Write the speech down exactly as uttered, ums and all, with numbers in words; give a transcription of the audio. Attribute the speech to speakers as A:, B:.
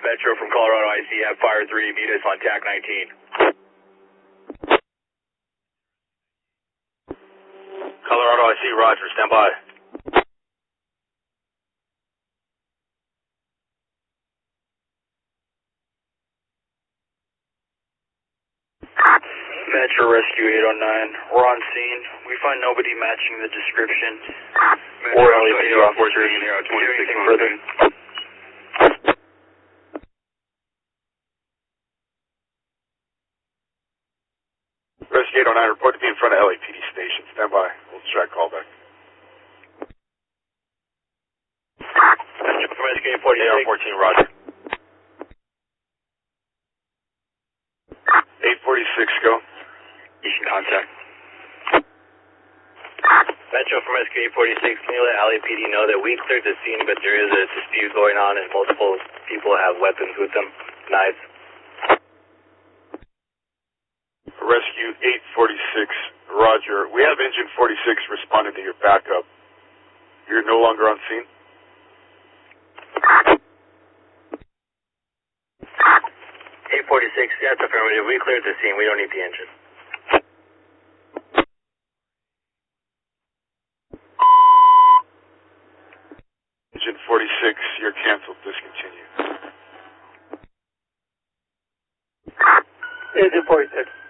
A: Metro from Colorado I C, have Fire three, meet us on T A C nineteen. Colorado I C, roger, stand by. Metro Rescue eight oh nine, we're on scene. We find nobody matching the description. Or L A P D officers. Do anything further?
B: Rescue eight oh nine, report to be in front of L A P D station. Stand by. We'll try callback.
A: Metro from Rescue eight forty-six.
B: fourteen, roger. eight forty-six, go.
A: You can contact. Metro from Rescue eight forty-six, can you let L A P D know that we cleared the scene, but there is a dispute going on and multiple people have weapons with them, knives.
B: Rescue eight forty-six, roger. We have engine forty-six responding to your backup. You're no longer on scene?
A: eight forty-six, that's affirmative. We cleared the scene. We don't need the engine.
B: Engine forty-six, you're canceled. Discontinue.
A: Engine forty-six.